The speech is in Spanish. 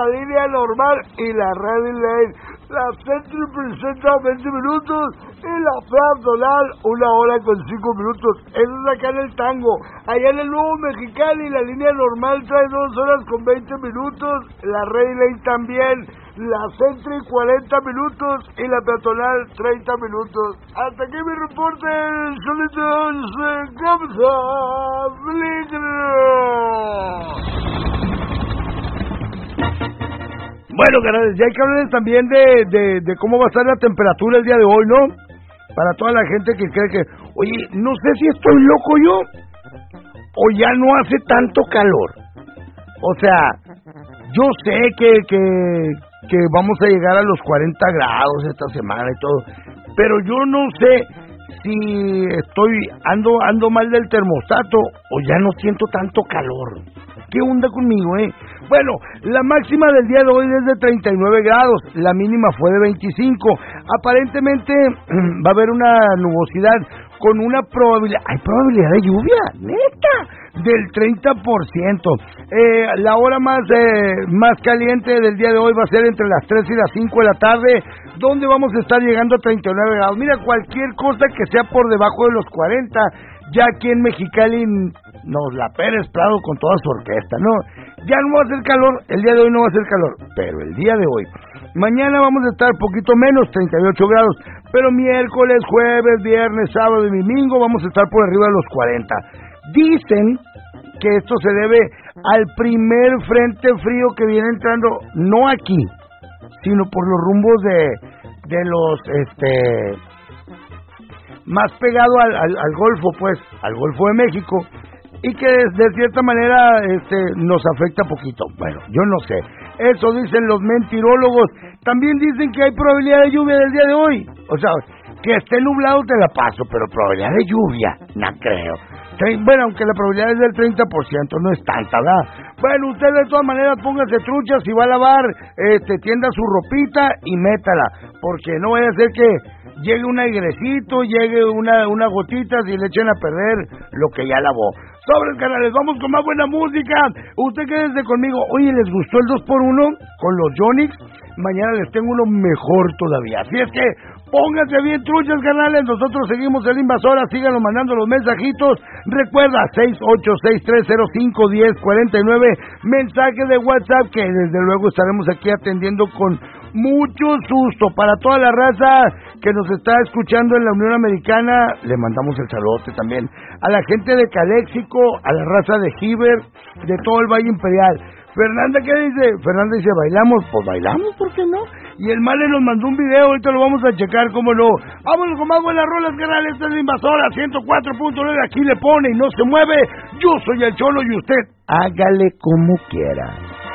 la línea normal y la Ready Lane. La Century presenta 20 minutos y la peatonal 1 hora con 5 minutos. Eso es acá en el Tango. Allá en el Nuevo Mexicali la línea normal trae 2 horas con 20 minutos. La Ready Lane también. La Century 40 minutos y la peatonal 30 minutos. Hasta aquí mi reporte. Solitos, Gamsa, Bueno, canales, ya hay que hablar también de cómo va a estar la temperatura el día de hoy, ¿no? Para toda la gente que cree que, oye, no sé si estoy loco yo, o ya no hace tanto calor. O sea, yo sé que vamos a llegar a los 40 grados esta semana y todo, pero yo no sé si ando mal del termostato o ya no siento tanto calor. ¿Qué onda conmigo, Bueno, la máxima del día de hoy es de 39 grados, la mínima fue de 25. Aparentemente va a haber una nubosidad con una probabilidad, hay probabilidad de lluvia, neta, del 30%. La hora más caliente del día de hoy va a ser entre las 3 y las 5 de la tarde, donde vamos a estar llegando a 39 grados. Mira, cualquier cosa que sea por debajo de los 40, ya aquí en Mexicali nos la Pérez Prado con toda su orquesta, ¿no? Ya no va a hacer calor, el día de hoy no va a hacer calor, pero el día de hoy, mañana vamos a estar poquito menos, 38 grados, pero miércoles, jueves, viernes, sábado y domingo vamos a estar por arriba de los 40. Dicen que esto se debe al primer frente frío que viene entrando, no aquí, sino por los rumbos de los, más pegado al Golfo, pues, al Golfo de México, y que de cierta manera nos afecta poquito. Bueno, yo no sé, eso dicen los mentirólogos. También dicen que hay probabilidad de lluvia del día de hoy, o sea, que esté nublado te la paso, pero probabilidad de lluvia, no creo. Bueno, aunque la probabilidad es del 30%, no es tanta, ¿verdad? Bueno, usted de todas maneras póngase trucha, si va a lavar, tienda su ropita y métala, porque no vaya a ser que llegue un airecito, llegue una gotita y le echen a perder lo que ya lavó. Sobres, canales, vamos con más buena música. Usted quédese conmigo. Oye, ¿les gustó el 2x1 con los Yonix? Mañana les tengo uno mejor todavía. Así es que pónganse bien truchas, canales. Nosotros seguimos en Invasora. Síganos mandando los mensajitos. Recuerda, 686-305-1049. Mensaje de WhatsApp que desde luego estaremos aquí atendiendo con mucho susto. Para toda la raza que nos está escuchando en la Unión Americana, le mandamos el saludote también. A la gente de Caléxico, a la raza de Giver, de todo el Valle Imperial. Fernanda, ¿qué dice? Fernanda dice, ¿bailamos? Pues bailamos, ¿por qué no? Y el Male nos mandó un video, ahorita lo vamos a checar, ¿cómo no? Vámonos con más buenas rolas, canales. Esta es la Invasora, 104.9, aquí le pone y no se mueve. Yo soy el Cholo y usted hágale como quiera.